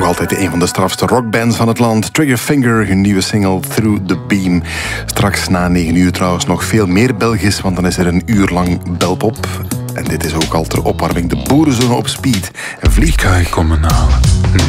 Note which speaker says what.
Speaker 1: altijd een van de strafste rockbands van het land. Triggerfinger, hun nieuwe single Through the Beam. Straks na 9 uur trouwens nog veel meer Belgisch, want dan is er een uur lang belpop. En dit is ook al ter opwarming de boerenzone op speed. Een vliegtuig.
Speaker 2: Kom me halen.